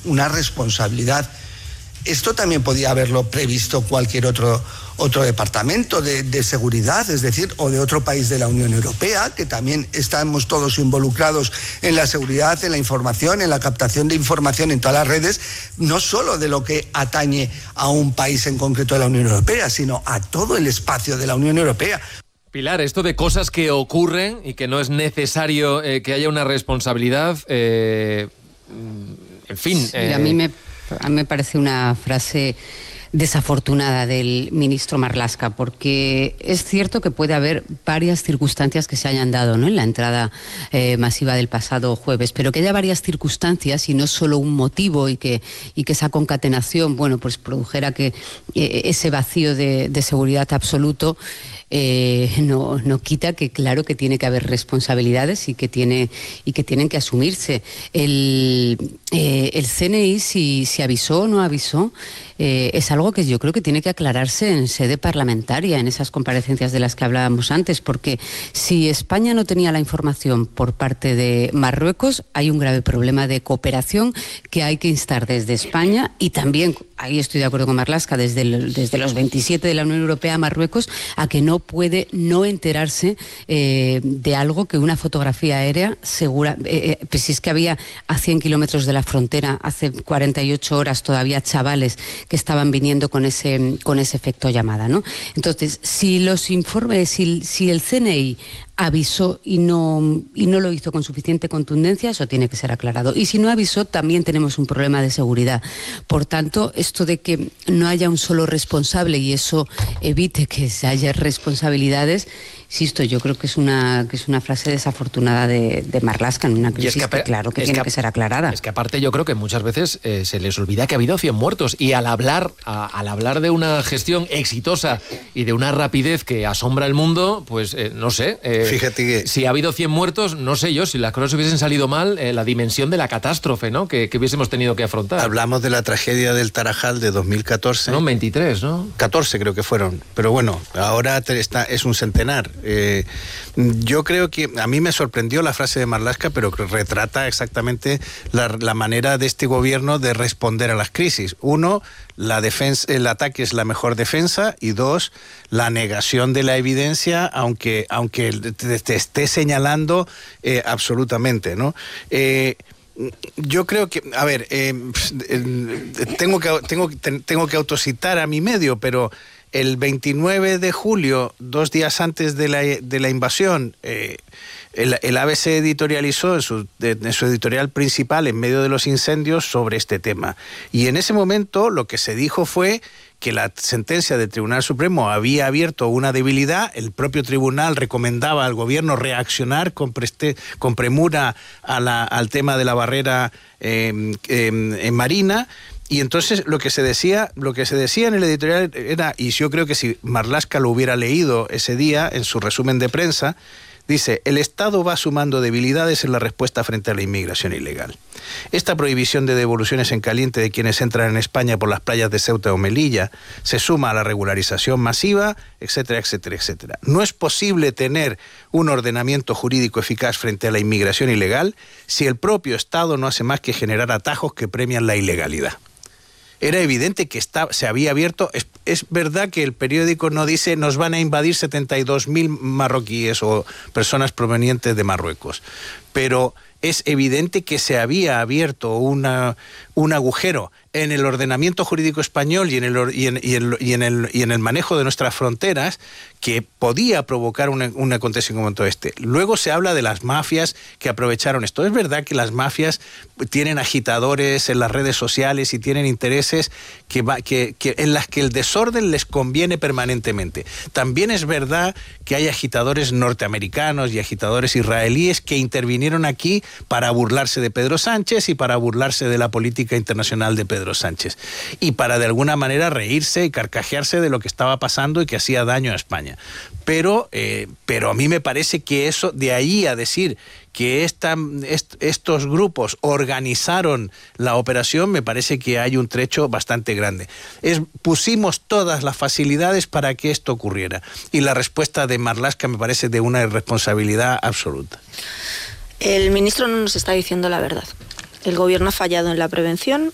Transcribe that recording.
una responsabilidad. Esto también podía haberlo previsto cualquier otro departamento de seguridad, es decir, o de otro país de la Unión Europea, que también estamos todos involucrados en la seguridad, en la información, en la captación de información en todas las redes, no solo de lo que atañe a un país en concreto de la Unión Europea, sino a todo el espacio de la Unión Europea. Pilar, esto de cosas que ocurren y que no es necesario que haya una responsabilidad, en fin... Sí, a mí me parece una frase desafortunada del ministro Marlaska, porque es cierto que puede haber varias circunstancias que se hayan dado, ¿no?, en la entrada masiva del pasado jueves, pero que haya varias circunstancias y no solo un motivo, y que esa concatenación, bueno, pues produjera que ese vacío de seguridad absoluto no quita que claro que tiene que haber responsabilidades y que tienen que asumirse. El CNI, si avisó o no avisó, es algo que yo creo que tiene que aclararse en sede parlamentaria, en esas comparecencias de las que hablábamos antes, porque si España no tenía la información por parte de Marruecos, hay un grave problema de cooperación que hay que instar desde España, y también, ahí estoy de acuerdo con Marlaska, desde los 27 de la Unión Europea a Marruecos, a que no puede no enterarse de algo que una fotografía aérea segura, pues si es que había a 100 kilómetros de la frontera, hace 48 horas todavía chavales que estaban viniendo con ese efecto llamada, ¿no? Entonces, si los informes, si el CNI avisó y no lo hizo con suficiente contundencia, eso tiene que ser aclarado. Y si no avisó, también tenemos un problema de seguridad. Por tanto, esto de que no haya un solo responsable y eso evite que se haya responsabilidades, insisto, yo creo que es una frase desafortunada de Marlaska en una crisis que claro que tiene que ser aclarada. Es que aparte yo creo que muchas veces se les olvida que ha habido 100 muertos, y al hablar de una gestión exitosa y de una rapidez que asombra el mundo, pues no sé, fíjate que si ha habido 100 muertos, no sé yo, si las cosas hubiesen salido mal, la dimensión de la catástrofe, ¿no?, que hubiésemos tenido que afrontar. Hablamos de la tragedia del Tarajal de 2014. No, 23, ¿no? 14 creo que fueron, pero bueno, ahora es un centenar. Yo creo que a mí me sorprendió la frase de Marlaska, pero que retrata exactamente la manera de este gobierno de responder a las crisis. Uno, el ataque es la mejor defensa, y dos, la negación de la evidencia, aunque te esté señalando absolutamente, ¿no? Yo creo que, a ver, tengo que autocitar a mi medio, pero el 29 de julio, 2 días antes de la invasión, el ABC editorializó en su editorial principal, en medio de los incendios, sobre este tema. Y en ese momento lo que se dijo fue que la sentencia del Tribunal Supremo había abierto una debilidad. El propio tribunal recomendaba al gobierno reaccionar con premura al tema de la barrera marina. Y entonces lo que se decía en el editorial era, y yo creo que si Marlaska lo hubiera leído ese día en su resumen de prensa, dice: el Estado va sumando debilidades en la respuesta frente a la inmigración ilegal. Esta prohibición de devoluciones en caliente de quienes entran en España por las playas de Ceuta o Melilla se suma a la regularización masiva, etcétera, etcétera, etcétera. No es posible tener un ordenamiento jurídico eficaz frente a la inmigración ilegal si el propio Estado no hace más que generar atajos que premian la ilegalidad. Era evidente que se había abierto. Es verdad que el periódico no dice nos van a invadir 72.000 marroquíes o personas provenientes de Marruecos, pero es evidente que se había abierto un agujero en el ordenamiento jurídico español y en el manejo de nuestras fronteras que podía provocar un acontecimiento como todo este. Luego se habla de las mafias que aprovecharon esto. Es verdad que las mafias tienen agitadores en las redes sociales y tienen intereses en las que el desorden les conviene permanentemente. También es verdad que hay agitadores norteamericanos y agitadores israelíes que intervinieron aquí para burlarse de Pedro Sánchez y para burlarse de la política internacional de Pedro Sánchez, y para de alguna manera reírse y carcajearse de lo que estaba pasando y que hacía daño a España. Pero a mí me parece que eso, de ahí a decir que estos grupos organizaron la operación, me parece que hay un trecho bastante grande. Pusimos todas las facilidades para que esto ocurriera, y la respuesta de Marlaska me parece de una irresponsabilidad absoluta. El ministro no nos está diciendo la verdad. El gobierno ha fallado en la prevención,